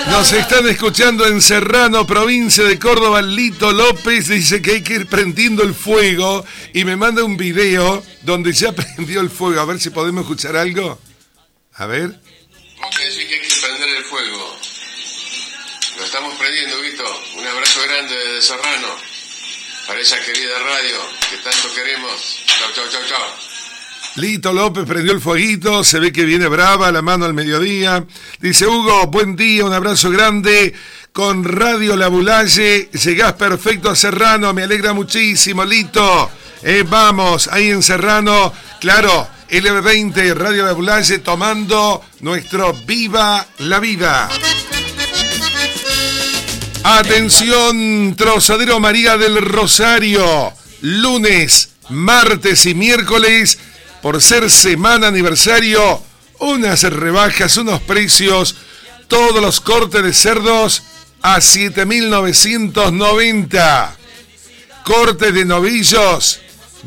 Nos están escuchando en Serrano, provincia de Córdoba. Lito López dice que hay que ir prendiendo el fuego y me manda un video donde ya prendió el fuego. A ver si podemos escuchar algo. A ver. Vos querés decir que hay que prender el fuego. Lo estamos prendiendo, Vito. Un abrazo grande desde Serrano para esa querida radio que tanto queremos. Chau, chau, chau, chau. Lito López prendió el fueguito, se ve que viene brava, la mano al mediodía. Dice Hugo, buen día, un abrazo grande. Con Radio La Bulalle, llegás perfecto a Serrano, me alegra muchísimo, Lito. Vamos, ahí en Serrano, claro, LB20, Radio La Bulalle, tomando nuestro Viva la Vida. Atención, Trozadero María del Rosario, lunes, martes y miércoles, por ser semana aniversario, unas rebajas, unos precios, todos los cortes de cerdos a 7.990. Cortes de novillos,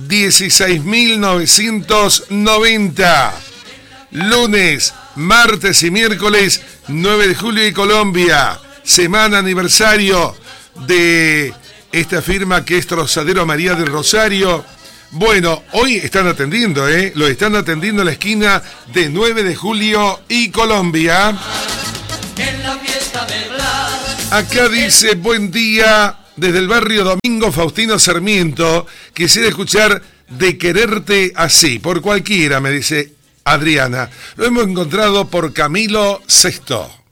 16.990. Lunes, martes y miércoles, 9 de julio y Colombia. Semana aniversario de esta firma que es Trozadero María del Rosario. Bueno, hoy están atendiendo, lo están atendiendo en la esquina de 9 de julio y Colombia. En la fiesta de Blas. Acá dice, buen día, desde el barrio Domingo Faustino Sarmiento, quisiera escuchar De Quererte Así, por cualquiera, me dice Adriana. Lo hemos encontrado por Camilo Sesto.